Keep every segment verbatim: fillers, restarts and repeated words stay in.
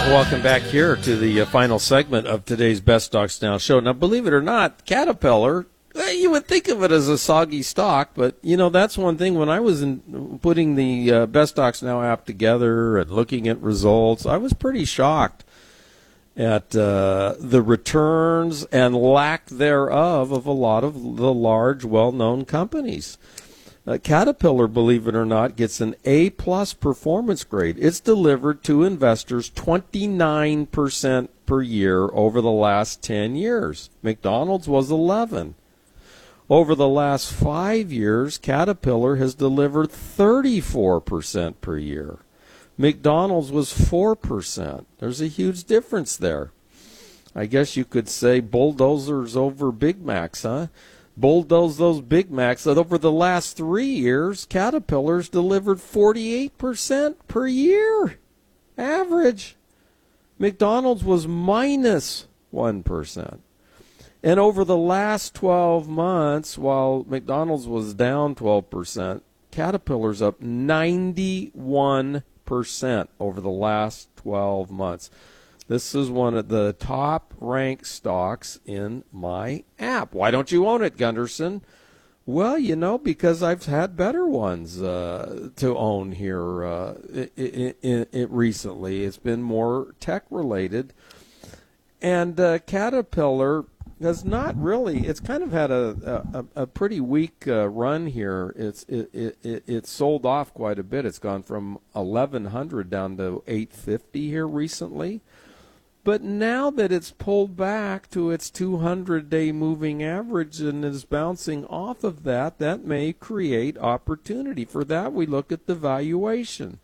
Welcome back here to the uh, final segment of today's Best Stocks Now show. Now, believe it or not, Caterpillar, eh, you would think of it as a soggy stock, but, you know, that's one thing. When I was in, putting the uh, Best Stocks Now app together and looking at results, I was pretty shocked at uh, the returns and lack thereof of a lot of the large, well-known companies. Uh, Caterpillar, believe it or not, gets an A-plus performance grade. It's delivered to investors twenty-nine percent per year over the last ten years. McDonald's was eleven. Over the last five years, Caterpillar has delivered thirty-four percent per year. McDonald's was four percent. There's a huge difference there. I guess you could say bulldozers over Big Macs, huh? Bulldoze those Big Macs. That over the last three years, Caterpillar's delivered forty-eight percent per year average. McDonald's was minus one percent. And over the last twelve months, while McDonald's was down twelve percent, Caterpillar's up ninety-one percent over the last twelve months. This is one of the top-ranked stocks in my app. Why don't you own it, Gunderson? Well, you know, because I've had better ones uh, to own here uh, it, it, it recently. It's been more tech-related. And uh, Caterpillar has not really, it's kind of had a, a, a pretty weak uh, run here. It's it, it, it, it's sold off quite a bit. It's gone from eleven hundred down to eight fifty here recently. But now that it's pulled back to its two hundred day moving average and is bouncing off of that, that may create opportunity. For that, we look at the valuation.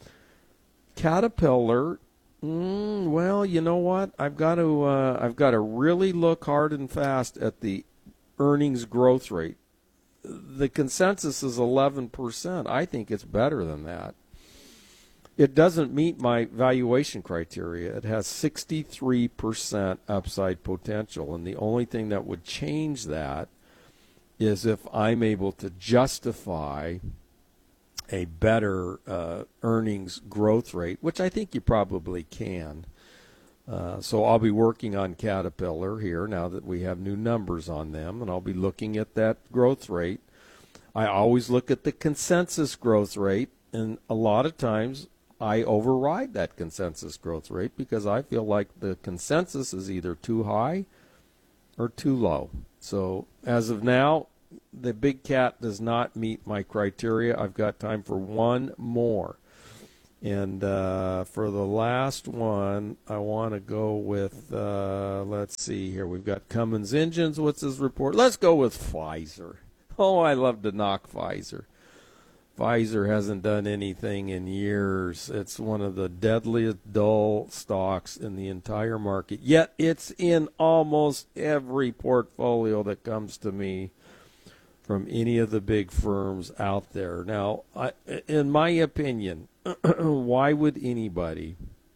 Caterpillar, mm, well, you know what? I've got to uh, I've got to really look hard and fast at the earnings growth rate. The consensus is eleven percent. I think it's better than that. It doesn't meet my valuation criteria. It has sixty-three percent upside potential, and the only thing that would change that is if I'm able to justify a better uh, earnings growth rate, which I think you probably can. Uh, so I'll be working on Caterpillar here now that we have new numbers on them, and I'll be looking at that growth rate. I always look at the consensus growth rate, and a lot of times I override that consensus growth rate because I feel like the consensus is either too high or too low. So as of now, the big cat does not meet my criteria. I've got time for one more. And uh, for the last one, I want to go with, uh, let's see here. We've got Cummins Engines. What's his report? Let's go with Pfizer. Oh, I love to knock Pfizer. Pfizer hasn't done anything in years. It's one of the deadliest dull stocks in the entire market. Yet it's in almost every portfolio that comes to me from any of the big firms out there. Now, I, in my opinion, why would anybody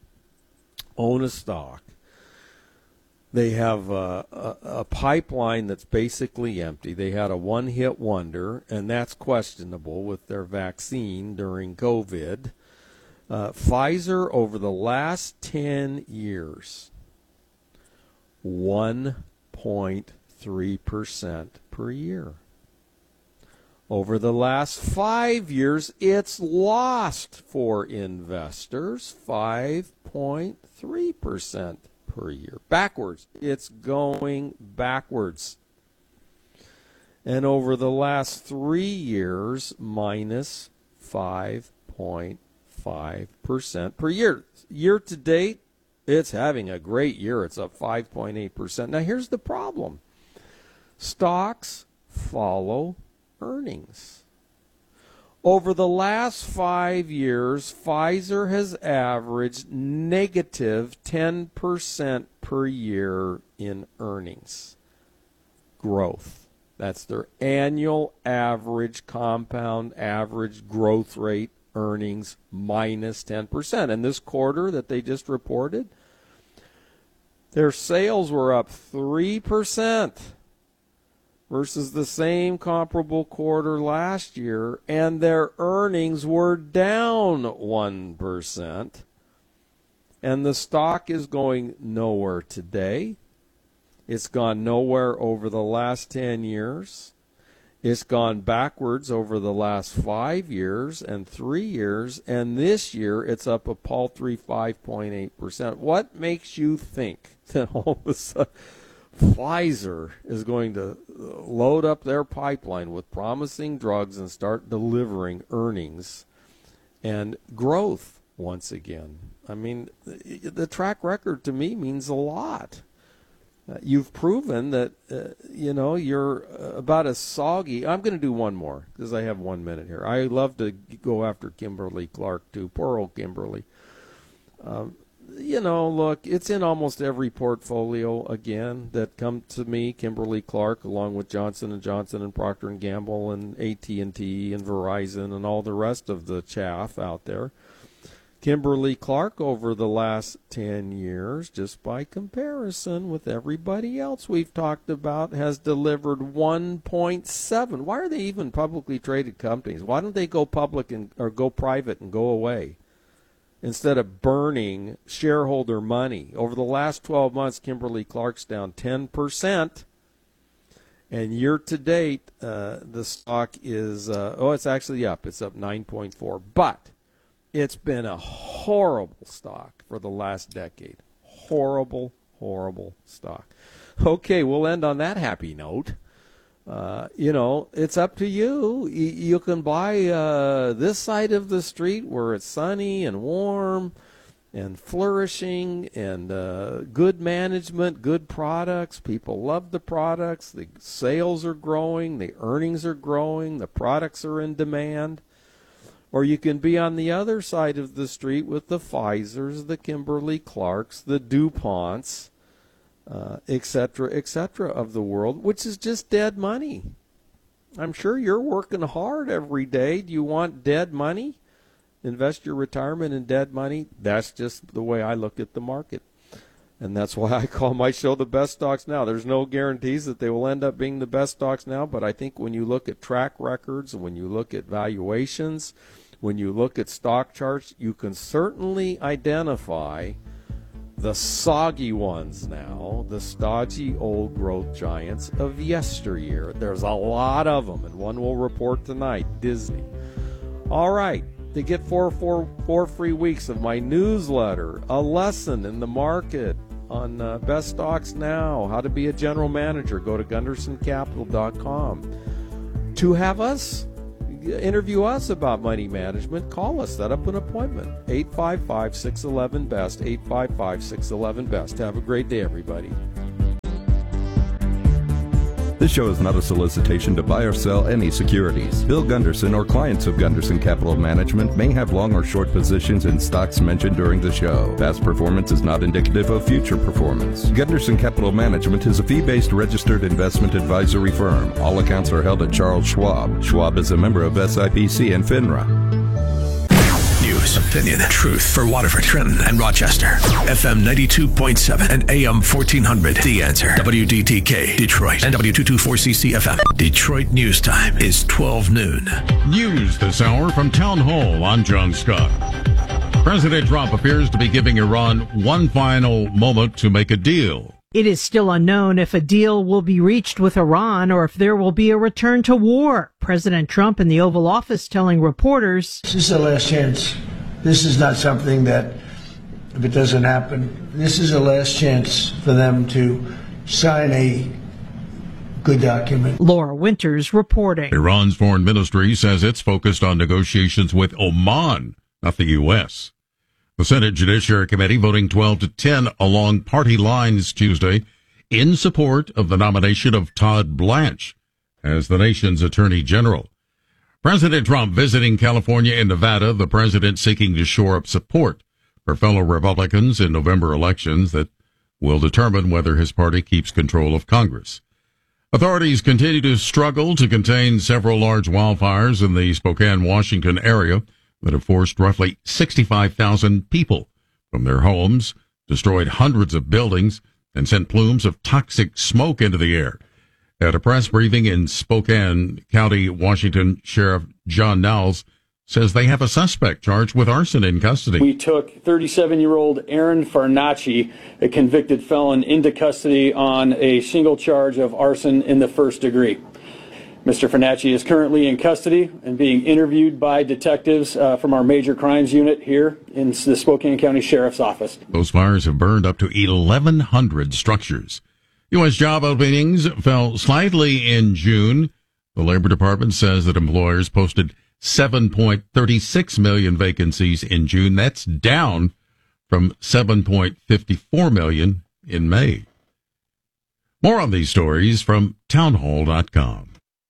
own a stock? They have a, a, a pipeline that's basically empty. They had a one-hit wonder, and that's questionable with their vaccine during COVID. Uh, Pfizer, over the last ten years, one point three percent per year. Over the last five years, it's lost for investors five point three percent per year. Backwards. It's going backwards. And over the last three years, minus five point five percent per year. Year to date, it's having a great year. It's up five point eight percent. Now, here's the problem. Stocks follow earnings. Over the last five years, Pfizer has averaged negative ten percent per year in earnings growth. That's their annual average compound average growth rate earnings minus ten percent. And this quarter that they just reported, their sales were up three percent. Versus the same comparable quarter last year, and their earnings were down one percent. And the stock is going nowhere today. It's gone nowhere over the last ten years. It's gone backwards over the last five years and three years. And this year, it's up a paltry five point eight percent. What makes you think that all of a sudden Pfizer is going to load up their pipeline with promising drugs and start delivering earnings and growth once again? I mean, the track record to me means a lot. Uh, you've proven that, uh, you know, you're uh, about as soggy. I'm going to do one more because I have one minute here. I love to go after Kimberly Clark, too. Poor old Kimberly. Um, you know, look, it's in almost every portfolio, again, that come to me, Kimberly Clark, along with Johnson and Johnson and Procter and Gamble and A T and T and Verizon and all the rest of the chaff out there. Kimberly Clark over the last ten years, just by comparison with everybody else we've talked about, has delivered one point seven. Why are they even publicly traded companies? Why don't they go public and or go private and go away instead of burning shareholder money? Over the last twelve months, Kimberly Clark's down ten percent. And year to date, uh, the stock is, uh, oh, it's actually up. It's up nine point four. But it's been a horrible stock for the last decade. Horrible, horrible stock. Okay, we'll end on that happy note. Uh, you know, it's up to you. You, you can buy uh, this side of the street where it's sunny and warm and flourishing and uh, good management, good products. People love the products. The sales are growing. The earnings are growing. The products are in demand. Or you can be on the other side of the street with the Pfizers, the Kimberly Clarks, the DuPonts, uh, et cetera, et cetera of the world, which is just dead money. I'm sure you're working hard every day. Do you want dead money? Invest your retirement in dead money? That's just the way I look at the market. And that's why I call my show The Best Stocks Now. There's no guarantees that they will end up being the best stocks now, but I think when you look at track records, when you look at valuations, when you look at stock charts, you can certainly identify the soggy ones now, the stodgy old growth giants of yesteryear. There's a lot of them, and one will report tonight, Disney. All right, to get four, four, four free weeks of my newsletter, a lesson in the market on uh, Best Stocks Now, how to be a general manager, go to gunderson capital dot com. To have us interview us about money management, call us, set up an appointment. eight five five, six one one, B E S T, eight five five, six one one, B E S T. Have a great day, everybody. This show is not a solicitation to buy or sell any securities. Bill Gunderson or clients of Gunderson Capital Management may have long or short positions in stocks mentioned during the show. Past performance is not indicative of future performance. Gunderson Capital Management is a fee-based registered investment advisory firm. All accounts are held at Charles Schwab. Schwab is a member of S I P C and FINRA. News, opinion, truth for Waterford, Trenton, and Rochester. F M ninety-two point seven and A M fourteen hundred. The Answer. W D T K, Detroit, and W two twenty-four C C F M. Detroit News Time is twelve noon. News this hour from Town Hall. I'm John Scott. President Trump appears to be giving Iran one final moment to make a deal. It is still unknown if a deal will be reached with Iran or if there will be a return to war. President Trump in the Oval Office telling reporters, "This is the last chance. This is not something that, if it doesn't happen, this is the last chance for them to sign a good document." Laura Winters reporting. Iran's foreign ministry says it's focused on negotiations with Oman, not the U S The Senate Judiciary Committee voting twelve to ten along party lines Tuesday in support of the nomination of Todd Blanche as the nation's Attorney General. President Trump visiting California and Nevada, the president seeking to shore up support for fellow Republicans in November elections that will determine whether his party keeps control of Congress. Authorities continue to struggle to contain several large wildfires in the Spokane, Washington area that have forced roughly sixty-five thousand people from their homes, destroyed hundreds of buildings, and sent plumes of toxic smoke into the air. At a press briefing in Spokane County, Washington, Sheriff John Niles says they have a suspect charged with arson in custody. We took thirty-seven-year-old Aaron Farnacci, a convicted felon, into custody on a single charge of arson in the first degree. Mister Farnacci is currently in custody and being interviewed by detectives uh, from our major crimes unit here in the Spokane County Sheriff's Office. Those fires have burned up to eleven hundred structures. U S job openings fell slightly in June. The Labor Department says that employers posted seven point three six million vacancies in June. That's down from seven point five four million in May. More on these stories from townhall dot com.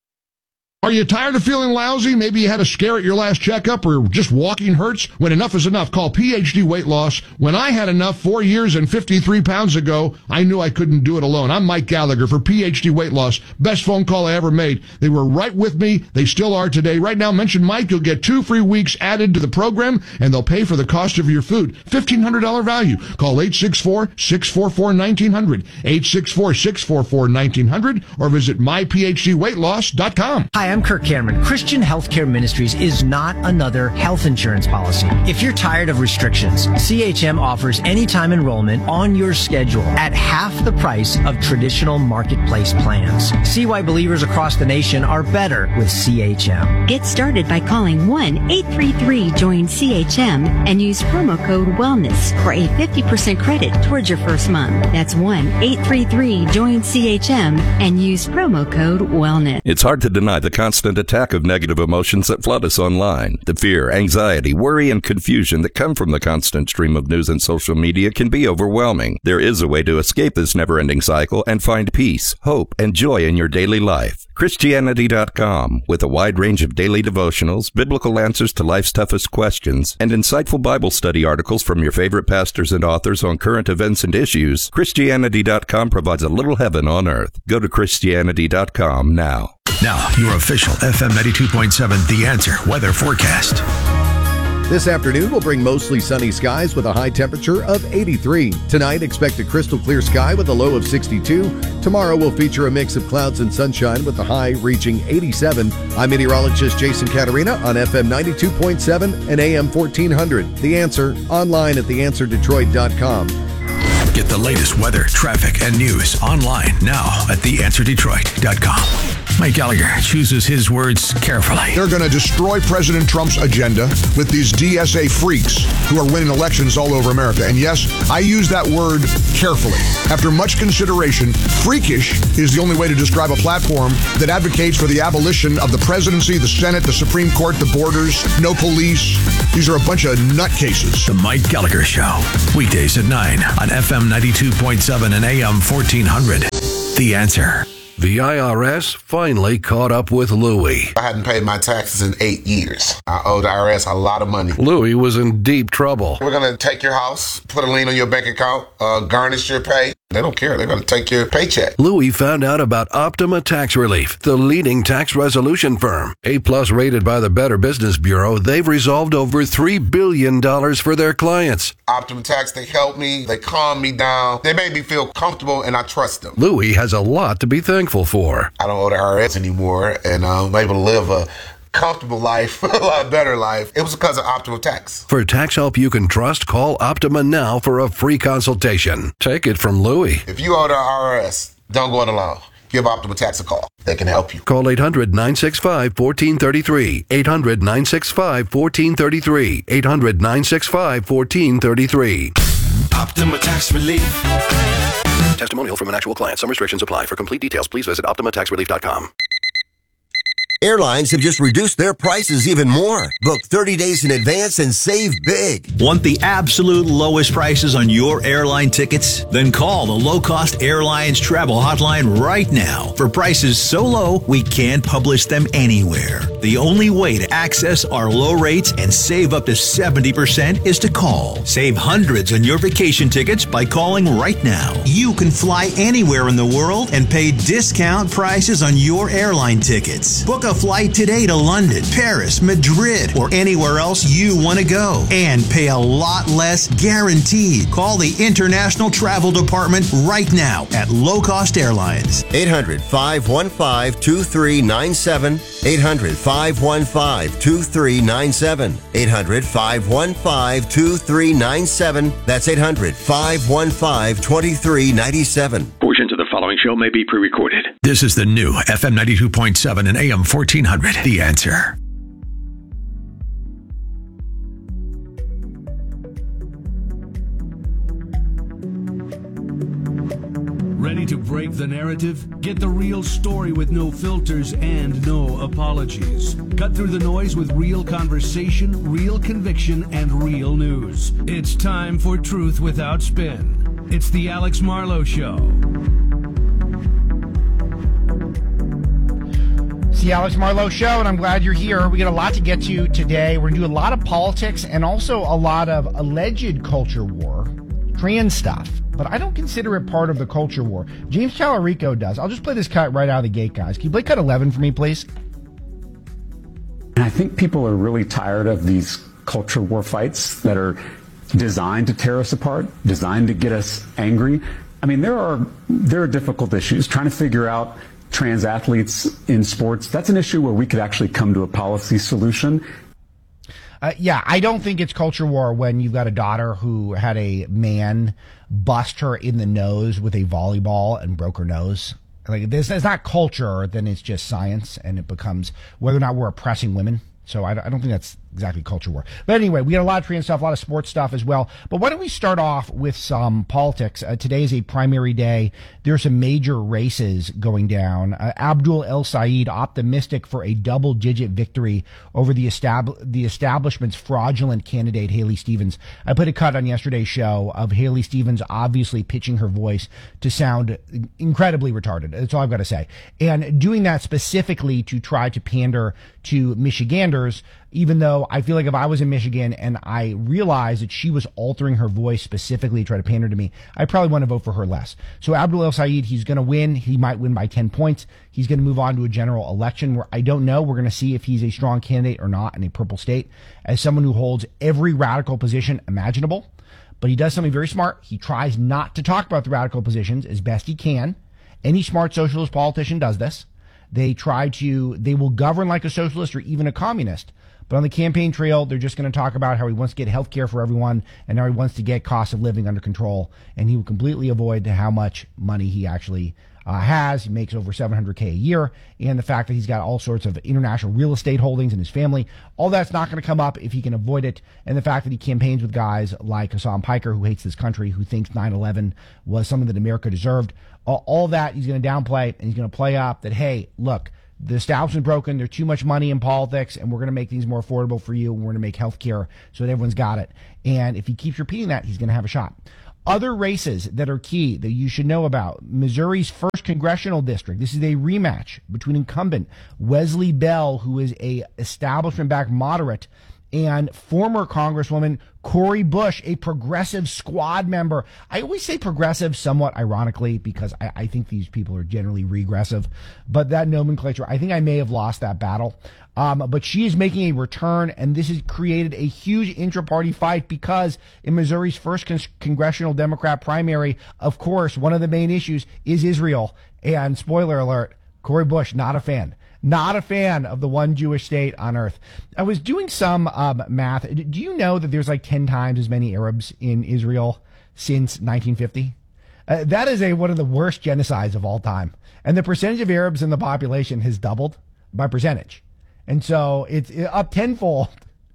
Are you tired of feeling lousy? Maybe you had a scare at your last checkup or just walking hurts? When enough is enough, call P H D Weight Loss. When I had enough four years and fifty-three pounds ago, I knew I couldn't do it alone. I'm Mike Gallagher for P H D Weight Loss. Best phone call I ever made. They were right with me. They still are today. Right now, mention Mike. You'll get two free weeks added to the program, and they'll pay for the cost of your food. fifteen hundred dollars value. Call eight six four, six four four, one nine zero zero, eight six four, six four four, one nine zero zero, or visit my p h d weight loss dot com. Hi, I'm Kirk Cameron. Christian Healthcare Ministries is not another health insurance policy. If you're tired of restrictions, C H M offers anytime enrollment on your schedule at half the price of traditional marketplace plans. See why believers across the nation are better with C H M. Get started by calling one eight three three join C H M and use promo code WELLNESS for a fifty percent credit towards your first month. That's one eight three three join C H M and use promo code WELLNESS. It's hard to deny the constant attack of negative emotions that flood us online. The fear, anxiety, worry, and confusion that come from the constant stream of news and social media can be overwhelming. There is a way to escape this never-ending cycle and find peace, hope, and joy in your daily life. Christianity dot com, with a wide range of daily devotionals, biblical answers to life's toughest questions, and insightful Bible study articles from your favorite pastors and authors on current events and issues, Christianity dot com provides a little heaven on earth. Go to Christianity dot com now. Now, your official F M ninety-two point seven The Answer weather forecast. This afternoon will bring mostly sunny skies with a high temperature of eighty-three. Tonight, expect a crystal clear sky with a low of sixty-two. Tomorrow will feature a mix of clouds and sunshine with the high reaching eighty-seven. I'm meteorologist Jason Caterina on F M ninety-two point seven and A M fourteen hundred. The Answer, online at the answer detroit dot com. Get the latest weather, traffic, and news online now at the answer detroit dot com. Mike Gallagher chooses his words carefully. They're going to destroy President Trump's agenda with these D S A freaks who are winning elections all over America. And yes, I use that word carefully. After much consideration, freakish is the only way to describe a platform that advocates for the abolition of the presidency, the Senate, the Supreme Court, the borders, no police. These are a bunch of nutcases. The Mike Gallagher Show, weekdays at nine on F M ninety-two point seven and A M fourteen hundred. The Answer. The I R S finally caught up with Louie. I hadn't paid my taxes in eight years. I owe the I R S a lot of money. Louie was in deep trouble. We're going to take your house, put a lien on your bank account, uh, garnish your pay. They don't care. They're going to take your paycheck. Louie found out about Optima Tax Relief, the leading tax resolution firm. A-plus rated by the Better Business Bureau, they've resolved over three billion dollars for their clients. Optima Tax, they helped me. They calmed me down. They made me feel comfortable, and I trust them. Louie has a lot to be thankful for. I don't owe the I R S anymore, and I'm able to live a comfortable life, a lot better life. It was because of Optima Tax. For tax help you can trust, call Optima now for a free consultation. Take it from Louie. If you owe the I R S, don't go it alone. Give Optima Tax a call. They can help you. Call eight hundred, nine six five, one four three three. eight hundred, nine six five, one four three three. eight hundred, nine six five, one four three three. Optima Tax Relief. Testimonial from an actual client. Some restrictions apply. For complete details, please visit optima tax relief dot com. Airlines have just reduced their prices even more. Book thirty days in advance and save big. Want the absolute lowest prices on your airline tickets? Then call the Low Cost Airlines Travel Hotline right now for prices so low we can't publish them anywhere. The only way to access our low rates and save up to seventy percent is to call. Save hundreds on your vacation tickets by calling right now. You can fly anywhere in the world and pay discount prices on your airline tickets. Book a a flight today to London, Paris, Madrid, or anywhere else you want to go. And pay a lot less guaranteed. Call the International Travel Department right now at Low Cost Airlines. eight hundred, five one five, two three nine seven. eight hundred, five one five, two three nine seven. eight hundred, five one five, two three nine seven. That's eight hundred, five one five, two three nine seven. Portions of the following show may be pre-recorded. This is the new F M ninety-two point seven and A M fourteen hundred. The Answer. Ready to break the narrative? Get the real story with no filters and no apologies. Cut through the noise with real conversation, real conviction, and real news. It's time for Truth Without Spin. It's the Alex Marlowe Show. It's the Alex Marlowe Show, and I'm glad you're here. We got a lot to get to today. We're going to do a lot of politics and also a lot of alleged culture war, trans stuff. But I don't consider it part of the culture war. James Tallarico does. I'll just play this cut right out of the gate, guys. Can you play cut eleven for me, please? And I think people are really tired of these culture war fights that are designed to tear us apart, designed to get us angry. I mean, there are there are difficult issues. Trying to figure out trans athletes in sports, that's an issue where we could actually come to a policy solution. Uh, yeah, I don't think it's culture war when you've got a daughter who had a man bust her in the nose with a volleyball and broke her nose. Like, this is not culture, then it's just science, and it becomes whether or not we're oppressing women. So I, I don't think that's exactly culture war. But anyway, we got a lot of trans stuff, a lot of sports stuff as well. But why don't we start off with some politics? Uh, today is a primary day. There's some major races going down. Uh, Abdul El Sayed optimistic for a double-digit victory over the, estab- the establishment's fraudulent candidate, Haley Stevens. I put a cut on yesterday's show of Haley Stevens obviously pitching her voice to sound incredibly retarded. That's all I've got to say. And doing that specifically to try to pander to Michiganders, even though I feel like if I was in Michigan and I realized that she was altering her voice specifically to try to pander to me, I probably want to vote for her less. So Abdul El Sayed, he's going to win. He might win by ten points. He's going to move on to a general election where I don't know. We're going to see if he's a strong candidate or not in a purple state. As someone who holds every radical position imaginable, but he does something very smart. He tries not to talk about the radical positions as best he can. Any smart socialist politician does this. They try to, they will govern like a socialist or even a communist. But on the campaign trail, they're just going to talk about how he wants to get health care for everyone and how he wants to get cost of living under control. And he will completely avoid how much money he actually uh, has. He makes over seven hundred K a year. And the fact that he's got all sorts of international real estate holdings in his family. All that's not going to come up if he can avoid it. And the fact that he campaigns with guys like Hassan Piker, who hates this country, who thinks nine eleven was something that America deserved. All, all that he's going to downplay, and he's going to play up that, hey, look, the establishment's broken. There's too much money in politics, and we're going to make things more affordable for you, and we're going to make health care so that everyone's got it. And if he keeps repeating that, he's going to have a shot. Other races that are key that you should know about: Missouri's first congressional district. This is a rematch between incumbent Wesley Bell, who is a establishment-backed moderate, and former Congresswoman Cori Bush, a progressive squad member. I always say progressive somewhat ironically because I, I think these people are generally regressive, but that nomenclature, I think I may have lost that battle. Um, but she is making a return, and this has created a huge intra-party fight because in Missouri's first con- congressional Democrat primary, of course, one of the main issues is Israel. And spoiler alert, Cori Bush, not a fan. Not a fan of the one Jewish state on earth. I was doing some um, math. Do you know that there's like ten times as many Arabs in Israel since nineteen fifty? Uh, that is a one of the worst genocides of all time. And the percentage of Arabs in the population has doubled by percentage. And so it's up tenfold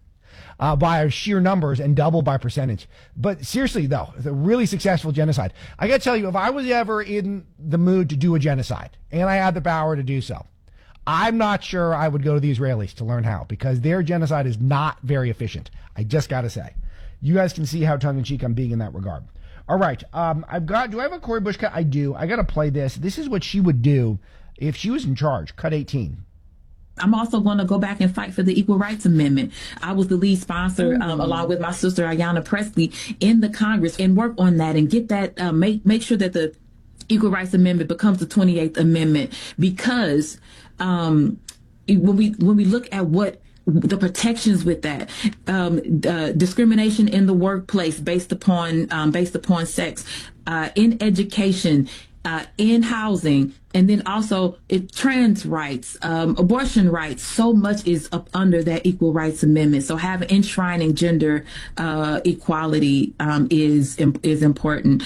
uh, by sheer numbers and double by percentage. But seriously, though, it's a really successful genocide. I got to tell you, if I was ever in the mood to do a genocide and I had the power to do so, I'm not sure I would go to the Israelis to learn how, because their genocide is not very efficient. I just got to say. You guys can see how tongue-in-cheek I'm being in that regard. All right. Um, I've got, do I have a Cori Bush cut? I do. I got to play this. This is what she would do if she was in charge. Cut eighteen. I'm also going to go back and fight for the Equal Rights Amendment. I was the lead sponsor, um, mm-hmm. along with my sister, Ayanna Pressley, in the Congress, and work on that and get that, uh, make, make sure that the Equal Rights Amendment becomes the twenty-eighth Amendment, because, um, when we when we look at what the protections with that, um, uh, discrimination in the workplace based upon um, based upon sex, uh, in education, uh, in housing, and then also it, trans rights, um, abortion rights. So much is up under that Equal Rights Amendment. So having enshrining gender uh, equality um, is is important.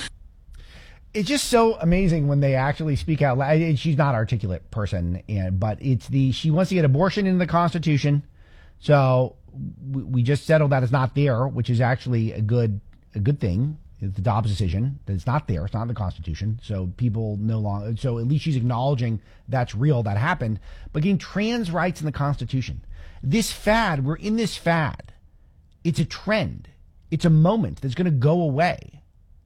It's just so amazing when they actually speak out loud. She's not an articulate person, and but it's the she wants to get abortion into the Constitution. So we just settled that it's not there, which is actually a good a good thing. It's the Dobbs decision that it's not there. It's not in the Constitution. So people no longer. So at least she's acknowledging that's real, that happened. But getting trans rights in the Constitution, this fad, we're in this fad. It's a trend. It's a moment that's going to go away.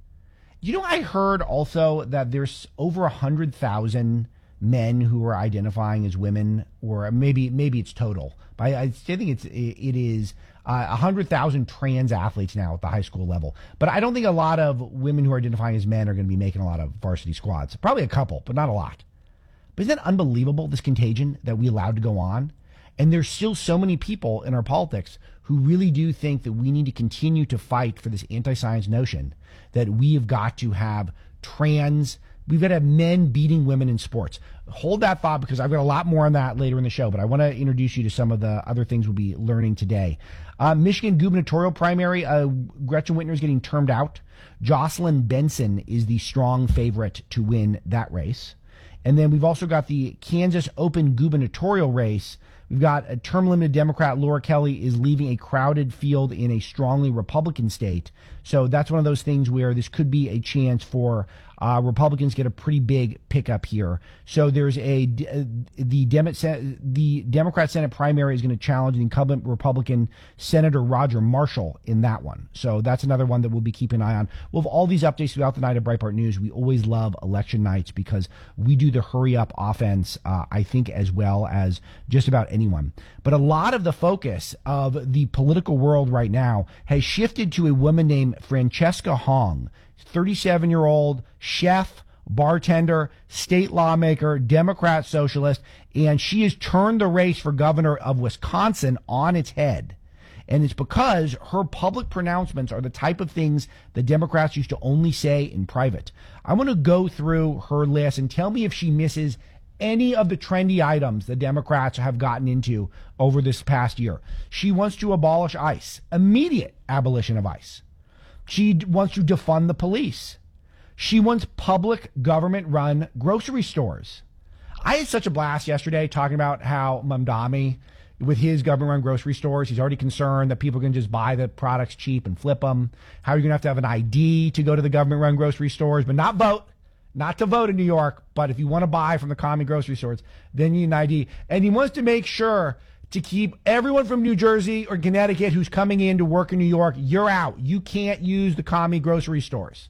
You know, I heard also that there's over a hundred thousand men who are identifying as women, or maybe maybe it's total. But I, I think it's it is uh, a hundred thousand trans athletes now at the high school level. But I don't think a lot of women who are identifying as men are going to be making a lot of varsity squads. Probably a couple, but not a lot. But isn't that unbelievable? This contagion that we allowed to go on, and there's still so many people in our politics who really do think that we need to continue to fight for this anti-science notion that we have got to have trans. We've got to have men beating women in sports. Hold that thought, because I've got a lot more on that later in the show, but I want to introduce you to some of the other things we'll be learning today. Uh, Michigan gubernatorial primary, uh, Gretchen Whitmer is getting termed out. Jocelyn Benson is the strong favorite to win that race. And then we've also got the Kansas open gubernatorial race. We've got a term-limited Democrat, Laura Kelly, is leaving a crowded field in a strongly Republican state. So that's one of those things where this could be a chance for uh, Republicans get a pretty big pickup here. So there's a the Dem- the Democrat Senate primary is going to challenge the incumbent Republican Senator Roger Marshall in that one. So that's another one that we'll be keeping an eye on. We'll have all these updates throughout the night at Breitbart News. We always love election nights because we do the hurry up offense, uh, I think, as well as just about anyone. But a lot of the focus of the political world right now has shifted to a woman named Francesca Hong, thirty-seven-year-old chef, bartender, state lawmaker, Democrat socialist, and she has turned the race for governor of Wisconsin on its head. And it's because her public pronouncements are the type of things the Democrats used to only say in private. I want to go through her list and tell me if she misses any of the trendy items the Democrats have gotten into over this past year. She wants to abolish ICE, immediate abolition of ICE. She wants to defund the police. She wants public government-run grocery stores. I had such a blast yesterday talking about how Mamdani, with his government-run grocery stores, he's already concerned that people can just buy the products cheap and flip them. How you're going to have to have an I D to go to the government-run grocery stores, but not vote. Not to vote in New York, but if you want to buy from the commie grocery stores, then you need an I D. And he wants to make sure to keep everyone from New Jersey or Connecticut who's coming in to work in New York, you're out. You can't use the commie grocery stores.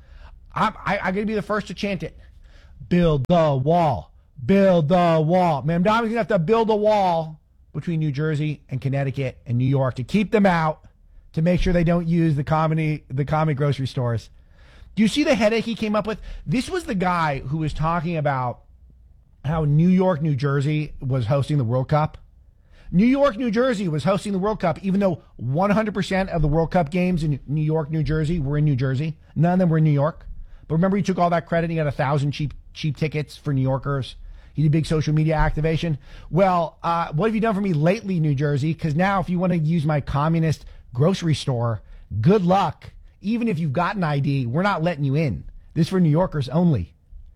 I'm, I, I'm going to be the first to chant it. Build the wall. Build the wall. Ma'am Dominic's going to have to build a wall between New Jersey and Connecticut and New York to keep them out, to make sure they don't use the commie, the commie grocery stores. Do you see the headache he came up with? This was the guy who was talking about how New York, New Jersey was hosting the World Cup. New York, New Jersey was hosting the World Cup, even though one hundred percent of the World Cup games in New York, New Jersey were in New Jersey. None of them were in New York. But remember, he took all that credit. He got a thousand cheap cheap tickets for New Yorkers. He did big social media activation. Well, uh, what have you done for me lately, New Jersey? Because now if you want to use my communist grocery store, good luck. Even if you've got an I D, we're not letting you in. This is for New Yorkers only.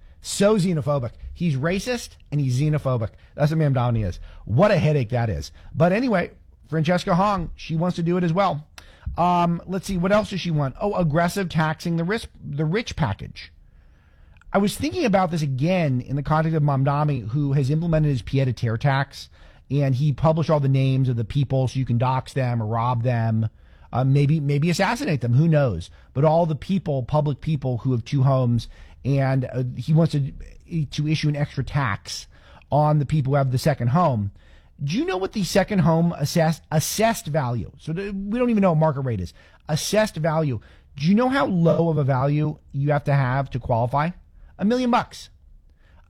So xenophobic. He's racist and he's xenophobic. That's what Mamdani is. What a headache that is. But anyway, Francesca Hong, she wants to do it as well. Um, let's see, what else does she want? Oh, aggressive taxing the rich, the rich package. I was thinking about this again in the context of Mamdani, who has implemented his pied-à-terre tax, and he published all the names of the people so you can dox them or rob them. Uh, maybe maybe assassinate them. Who knows? But all the people, public people who have two homes, and uh, he wants to to issue an extra tax on the people who have the second home. Do you know what the second home assessed assessed value? So we don't even know what market rate is. Assessed value. Do you know how low of a value you have to have to qualify? A million bucks.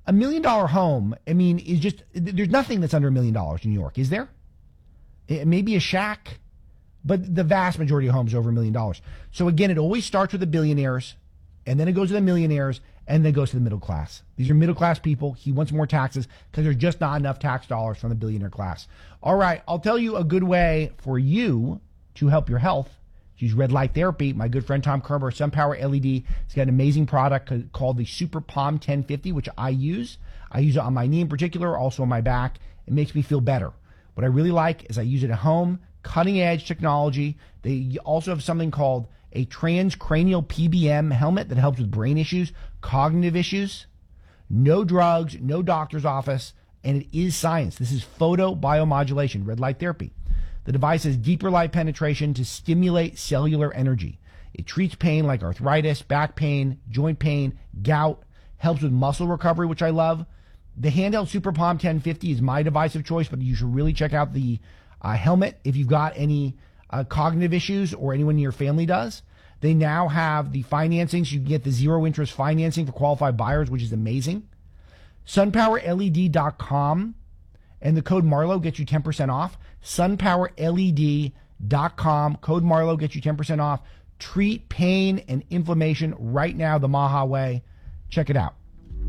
A million dollar home, I mean, is just, there's nothing that's under a million dollars in New York, is there? It, maybe a shack, but the vast majority of homes are over a million dollars. So again, it always starts with the billionaires, and then it goes to the millionaires, and then it goes to the middle class. These are middle class people. He wants more taxes because there's just not enough tax dollars from the billionaire class. All right, I'll tell you a good way for you to help your health. Use red light therapy. My good friend Tom Kerber, SunPower L E D, has got an amazing product called the Super Palm ten fifty, which I use. I use it on my knee in particular, also on my back. It makes me feel better. What I really like is I use it at home, cutting edge technology. They also have something called a transcranial P B M helmet that helps with brain issues, cognitive issues. No drugs, no doctor's office, and it is science. This is photobiomodulation, red light therapy. The device has deeper light penetration to stimulate cellular energy. It treats pain like arthritis, back pain, joint pain, gout, helps with muscle recovery, which I love. The handheld Super Palm ten fifty is my device of choice, but you should really check out the uh, helmet if you've got any uh, cognitive issues or anyone in your family does. They now have the financing, so you can get the zero interest financing for qualified buyers, which is amazing. sun power L E D dot com. And the code Marlowe gets you ten percent off. sun power L E D dot com. Code Marlowe gets you ten percent off. Treat pain and inflammation right now the Maha way. Check it out.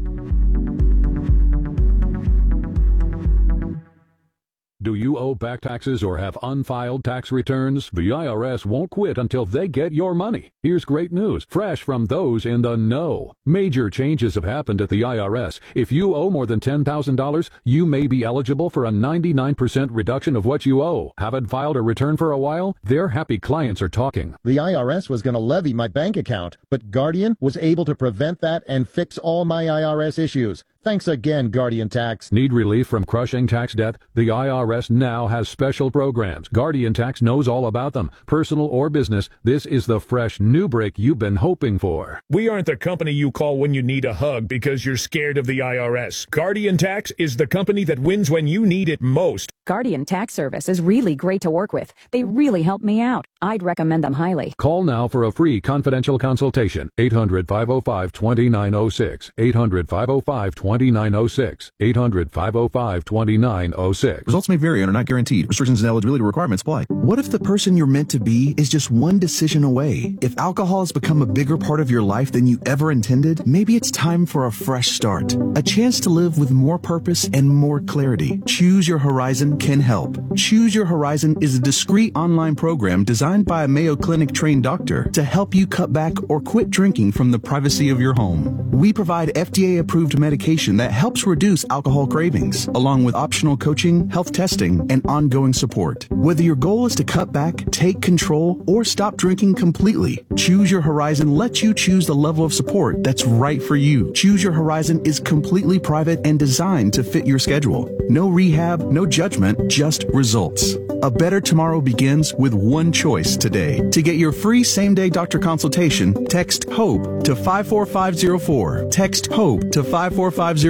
Do you owe back taxes or have unfiled tax returns? The I R S won't quit until they get your money. Here's great news, fresh from those in the know. Major changes have happened at the I R S. If you owe more than ten thousand dollars, you may be eligible for a ninety-nine percent reduction of what you owe. Haven't filed a return for a while? Their happy clients are talking. The I R S was going to levy my bank account, but Guardian was able to prevent that and fix all my I R S issues. Thanks again, Guardian Tax. Need relief from crushing tax debt? The I R S now has special programs. Guardian Tax knows all about them. Personal or business, this is the fresh new break you've been hoping for. We aren't the company you call when you need a hug because you're scared of the I R S. Guardian Tax is the company that wins when you need it most. Guardian Tax Service is really great to work with. They really help me out. I'd recommend them highly. Call now for a free confidential consultation. eight hundred, five oh five, two nine oh six. eight hundred, five oh five, two nine oh six. eight hundred, five oh five, two nine oh six. Results may vary and are not guaranteed. Restrictions and eligibility requirements apply. What if the person you're meant to be is just one decision away? If alcohol has become a bigger part of your life than you ever intended, maybe it's time for a fresh start. A chance to live with more purpose and more clarity. Choose Your Horizon can help. Choose Your Horizon is a discreet online program designed by a Mayo Clinic trained doctor to help you cut back or quit drinking from the privacy of your home. We provide F D A approved medication that helps reduce alcohol cravings, along with optional coaching, health testing, and ongoing support. Whether your goal is to cut back, take control, or stop drinking completely, Choose Your Horizon lets you choose the level of support that's right for you. Choose Your Horizon is completely private and designed to fit your schedule. No rehab, no judgment, just results. A better tomorrow begins with one choice today. To get your free same-day doctor consultation, text HOPE to five four five zero four. Text HOPE to five four five